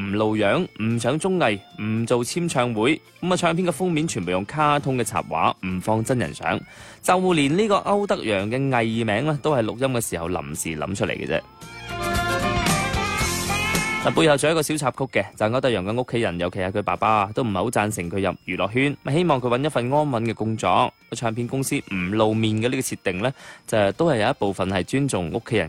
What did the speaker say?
唔露樣，唔上綜藝，唔做簽唱會。咁啊，唱片嘅封面全部用卡通嘅插畫，唔放真人相。就連呢個歐德陽嘅藝名咧，都係錄音嘅時候臨時諗出嚟嘅啫。背後仲有一個小插曲嘅，就係歐德陽嘅屋企人，尤其係佢爸爸都唔係好贊成佢入娛樂圈，希望佢揾一份安穩嘅工作。唱片公司唔露面嘅呢個設定呢，就都係有一部分係尊重屋企人